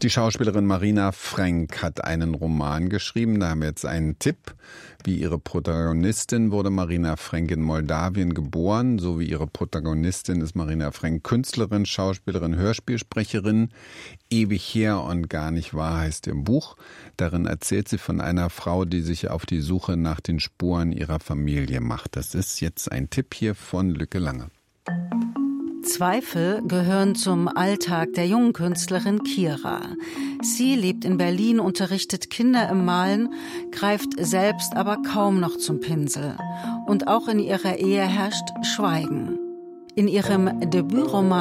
Die Schauspielerin Marina Frank hat einen Roman geschrieben. Da haben wir jetzt einen Tipp. Wie ihre Protagonistin wurde Marina Frank in Moldawien geboren. So wie ihre Protagonistin ist Marina Frank Künstlerin, Schauspielerin, Hörspielsprecherin. Ewig her und gar nicht wahr heißt ihr Buch. Darin erzählt sie von einer Frau, die sich auf die Suche nach den Spuren ihrer Familie macht. Das ist jetzt ein Tipp hier von Lücke Lange. Zweifel gehören zum Alltag der jungen Künstlerin Kira. Sie lebt in Berlin, unterrichtet Kinder im Malen, greift selbst aber kaum noch zum Pinsel. Und auch in ihrer Ehe herrscht Schweigen. In ihrem Debütroman